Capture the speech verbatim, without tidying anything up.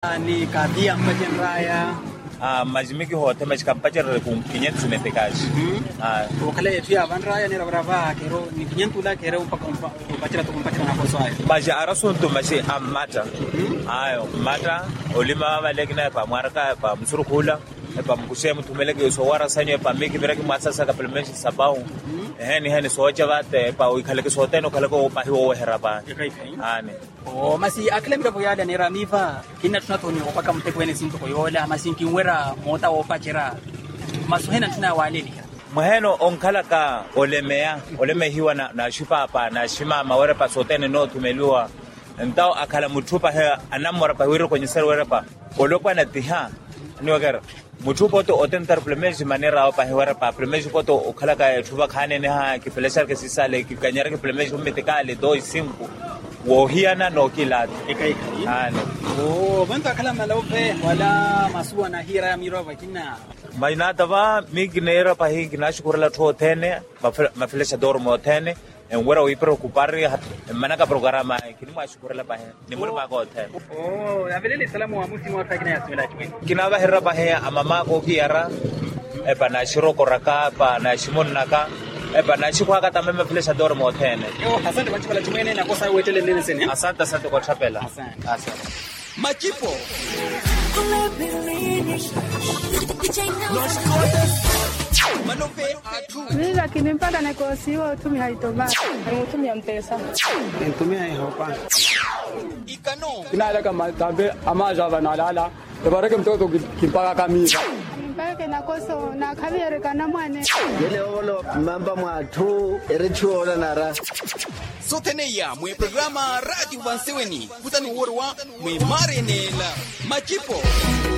Ni kadia mpajen raya. Ah, majimiki hote majikampajer kung kinyen sunetekaji. Ah, wakala yetu ya van raya ni rabrava kero ni kinyen tula kero upaka upachira tu upachira na kosoa. Maji arasuntu maji amata. Ayo mata olima valegna pa marka pa msurukula pa mkusemu tumelege sowara sanyo pa miki biraki matsasa ka pelmeshi sabau. Ehni hani soja vate pa uikaleke soteno kaleko pa hiwo heraba. Ane. Oh, masi akile mira boyada ni ramiva kina tunatoni opaka mtekweni sinto koyola masinki wera mota opachira. Masuhena tuna waleli. Maheno onkalaka olemea oleme hiwa na, na shupa hapa na shima mawere pa sotene no tumelua ntao akala mutupa he anamora pa wiro kwenye sero were pa olokwa na tiha ni wagara mutupa to otentar plemeji manera pa hewara pa plemeji ko to okhalaka thuba khane ne ha ki pelesar ke sisale ki kanyara ke plemeji umetekale do cinco wo hiana no kilad ekai ane oh banta kala malope wala masua na hira miro vakina maina dava mignera pa hi ginashkurla thotene mafilesha dormo thene en wera wi preocupare manaka programa kinima shukurla pa he ni mulma ko the oh avelele salamu wa musimo takina ya swela chwe kinaba herra pa he amama ko kiara e bana shiro koraka pa na shimon naka e bana shikwa ka tameme mafilesha dormo thene yo asante bachikola chumene na kosa wetele nene sene asante asante kwa chapela asante asante machipo Mimi lakini mpaka nakosiwa utumi haitoba. Utumi mpesa. Utumi haihopa. Ikano. Kinaala kama tambe amaja banalala. Tabaraka mtoto kimpaka kamisa. Mpaka nakoso na kabere kana mwane. Yele olo mamba mwatu erichuola nara. Soteneya mwe programa Radio Vanseweni. Kutani worwa mwe marenela. Machipo.